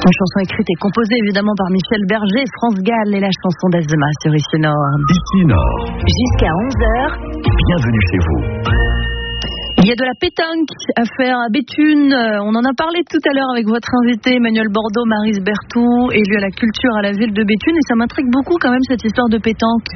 Une chanson écrite et composée évidemment par Michel Berger, France Gall et la chanson d'Azema sur Ici Nord. Ici Nord. Jusqu'à 11h. Bienvenue chez vous. Il y a de la pétanque à faire à Béthune. On en a parlé tout à l'heure avec votre invité Emmanuel Bordeaux, Maryse Berthoud, élu à la culture à la ville de Béthune. Et ça m'intrigue beaucoup quand même cette histoire de pétanque.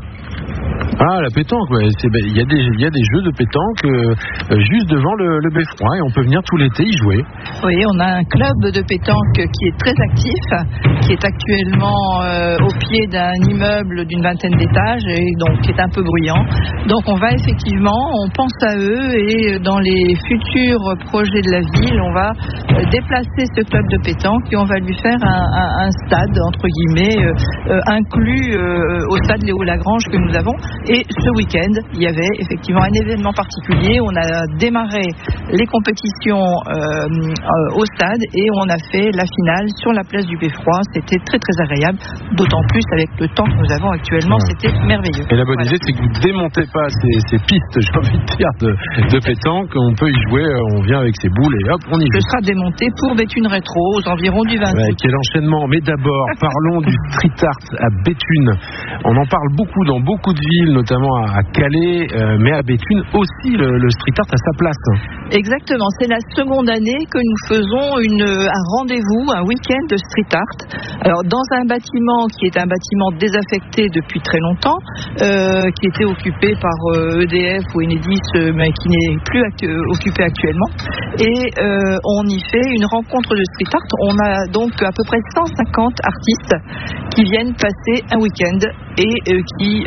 Ah, la pétanque, ouais. Il y a des jeux de pétanque juste devant le Beffroi et on peut venir tout l'été y jouer. Oui, on a un club de pétanque qui est très actif, qui est actuellement au pied d'un immeuble d'une vingtaine d'étages et donc qui est un peu bruyant. Donc on va effectivement, on pense à eux et dans les futurs projets de la ville, on va déplacer ce club de pétanque et on va lui faire un stade, entre guillemets, inclus au stade Léo Lagrange que nous avons. Et ce week-end, il y avait effectivement un événement particulier. On a démarré les compétitions au stade et on a fait la finale sur la place du Beffroi. C'était très très agréable, d'autant plus avec le temps que nous avons actuellement, c'était merveilleux. Et la bonne idée, c'est que vous ne démontez pas ces pistes, j'ai envie de dire, de pétanque. On peut y jouer, on vient avec ses boules et hop, on y joue. Ce sera démonté pour Béthune Rétro aux environs du 20 août. Quel enchaînement. Mais d'abord, parlons du street art à Béthune. On en parle beaucoup dans beaucoup de villes, notamment à Calais, mais à Béthune aussi, le street art a sa place. Exactement, c'est la seconde année que nous faisons un rendez-vous, un week-end de street art. Alors dans un bâtiment qui est un bâtiment désaffecté depuis très longtemps, qui était occupé par EDF ou Enedis, mais qui n'est plus occupé actuellement. Et on y fait une rencontre de street art. On a donc à peu près 150 artistes qui viennent passer un week-end et qui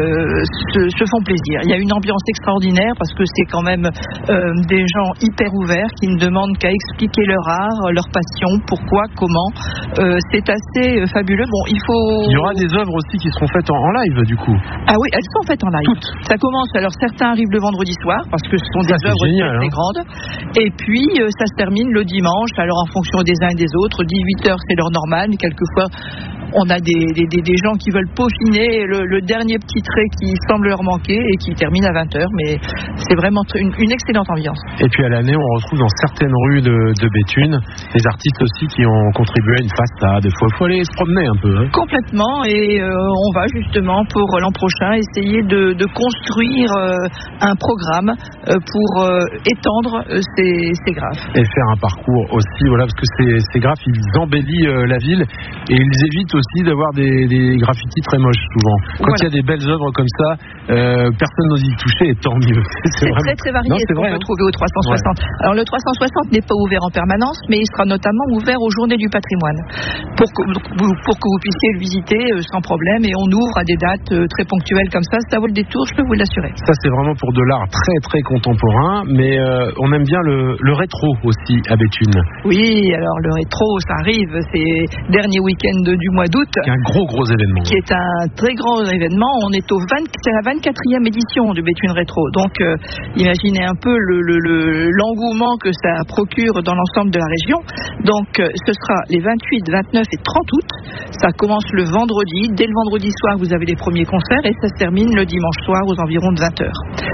se font plaisir. Il y a une ambiance extraordinaire parce que c'est quand même des gens hyper ouverts qui ne demandent qu'à expliquer leur art, leur passion, pourquoi, comment. C'est assez fabuleux. Bon, il y aura des œuvres aussi qui seront faites en live du coup. Ah oui, elles sont faites en live. Toutes. Ça commence, alors certains arrivent le vendredi soir parce que ce sont des œuvres génial, très grandes. Et puis ça se termine le dimanche, alors en fonction des uns et des autres. 18h c'est l'heure normale, mais quelquefois on a des gens qui veulent peaufiner le dernier petit trait qui semble leur manquer et qui termine à 20h, mais c'est vraiment une excellente ambiance. Et puis à l'année, on retrouve dans certaines rues de Béthune des artistes aussi qui ont contribué à une façade. Il faut aller se promener un peu. Hein. Complètement, et on va justement pour l'an prochain essayer de construire un programme pour étendre ces graphes. Et faire un parcours aussi, voilà, parce que ces graphes, ils embellissent la ville et ils évitent aussi d'avoir des graffitis très moches souvent. Quand il y a des belles œuvres comme ça, personne n'ose y toucher et tant mieux. C'est vraiment très varié ce qu'on peut trouver au 360. Ouais. Alors le 360 n'est pas ouvert en permanence, mais il sera notamment ouvert aux Journées du patrimoine pour que vous puissiez le visiter sans problème, et on ouvre à des dates très ponctuelles comme ça vaut le détour, je peux vous l'assurer. Ça c'est vraiment pour de l'art très très contemporain, mais on aime bien le rétro aussi à Béthune. Oui, alors le rétro ça arrive, c'est dernier week-end du mois d'août. Qui est un gros événement. Qui est un très grand événement. On est c'est la 24e édition de Béthune Rétro. Donc, imaginez un peu l'engouement que ça procure dans l'ensemble de la région. Donc, ce sera les 28, 29 et 30 août. Ça commence le vendredi. Dès le vendredi soir, vous avez les premiers concerts et ça se termine le dimanche soir aux environs de 20h.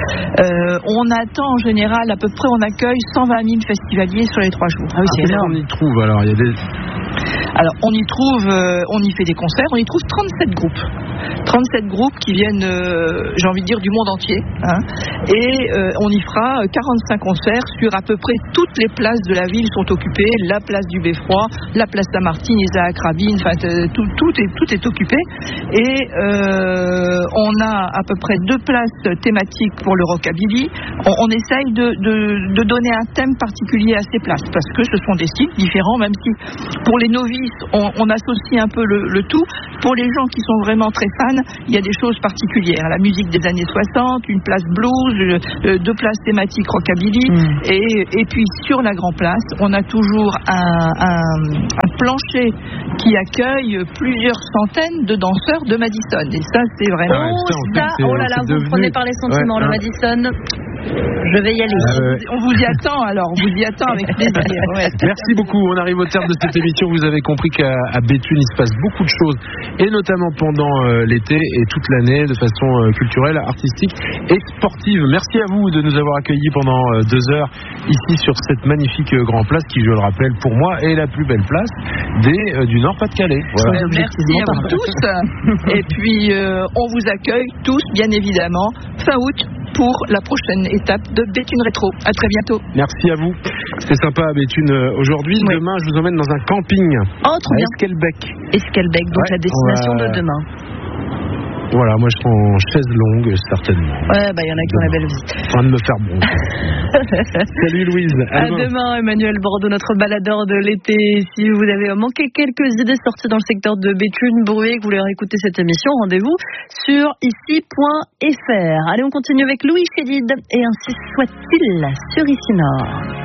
On attend en général, à peu près, on accueille 120 000 festivaliers sur les 3 jours. Ah oui, c'est énorme. On y trouve, alors, il y a des... Alors, on y fait des concerts, on y trouve 37 groupes. 37 groupes qui viennent, j'ai envie de dire, du monde entier. Hein, et on y fera 45 concerts sur à peu près toutes les places de la ville sont occupées. La place du Beffroi, la place Saint-Martin, Isaac Rabin, enfin, tout est occupé. Et on a à peu près 2 places thématiques pour le rockabilly. On essaye de donner un thème particulier à ces places parce que ce sont des styles différents, même si pour les novices, on associe un peu le tout. Pour les gens qui sont vraiment très fans, il y a des choses particulières. La musique des années 60, une place blues, 2 places thématiques rockabilly, et puis sur la Grand Place, on a toujours un plancher qui accueille plusieurs centaines de danseurs de Madison. Et ça, c'est vraiment... oh là là, vous me prenez par les sentiments, le Madison. Je vais y aller. On vous y attend alors, on vous y attend avec plaisir. Ouais, merci beaucoup, on arrive au terme de cette émission. Vous avez compris qu'à Béthune, il se passe beaucoup de choses, et notamment pendant l'été et toute l'année, de façon culturelle, artistique et sportive. Merci à vous de nous avoir accueillis pendant 2 heures ici sur cette magnifique Grand Place qui, je le rappelle, pour moi est la plus belle place du Nord-Pas-de-Calais. Voilà. Merci à vous tous. Et puis, on vous accueille tous, bien évidemment, fin août, pour la prochaine étape de Béthune Rétro. À très bientôt. Merci à vous. C'était sympa à Béthune aujourd'hui. Oui. Demain, je vous emmène dans un camping Oh, trop à bien. Esquelbec. Esquelbec, donc la destination de demain. Voilà, moi je serai en chaise longue, certainement. Ouais, il y en a qui ont la belle vie. En train de me faire bon. Salut Louise. À demain, Emmanuel Bordeaux, notre baladeur de l'été. Si vous avez manqué quelques idées sorties dans le secteur de Béthune, Bruay, que vous voulez réécouter cette émission, rendez-vous sur ici.fr. Allez, on continue avec Louis Chédid et ainsi soit-il sur Ici Nord.